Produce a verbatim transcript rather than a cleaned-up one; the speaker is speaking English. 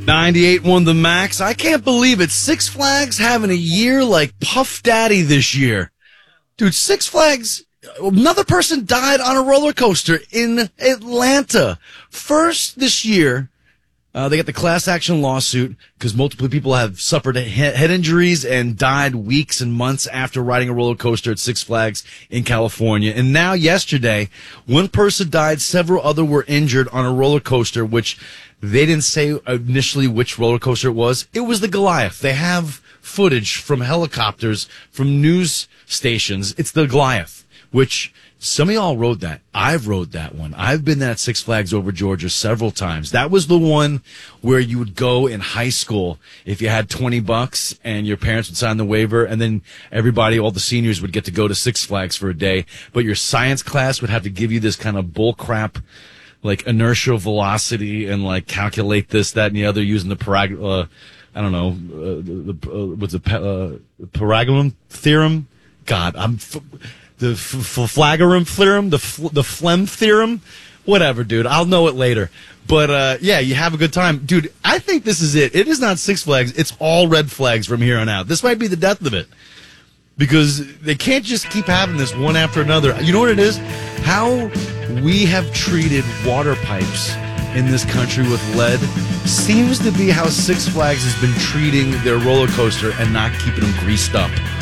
ninety-eight won the Max. I can't believe it. Six Flags having a year like Puff Daddy this year. Dude, Six Flags, another person died on a roller coaster in Atlanta. First this year, uh, they got the class action lawsuit because multiple people have suffered head injuries and died weeks and months after riding a roller coaster at Six Flags in California. And now yesterday, one person died, several other were injured on a roller coaster, which they didn't say initially which roller coaster it was. It was the Goliath. They have footage from helicopters, from news stations. It's the Goliath, which some of y'all rode that. I've rode that one. I've been at Six Flags over Georgia several times. That was the one where you would go in high school if you had twenty bucks and your parents would sign the waiver, and then everybody, all the seniors would get to go to Six Flags for a day. But your science class would have to give you this kind of bull crap, like inertial velocity, and like calculate this, that, and the other using the parag, uh, I don't know, uh, the, uh, what's the, uh, Pythagorean theorem? God, I'm, f- the f- f- Flagarum theorem, the f- the phlegm theorem, whatever, dude. I'll know it later. But, uh, yeah, you have a good time. Dude, I think this is it. It is not Six Flags. It's all red flags from here on out. This might be the death of it. Because they can't just keep having this one after another. You know what it is? How we have treated water pipes in this country with lead seems to be how Six Flags has been treating their roller coaster and not keeping them greased up.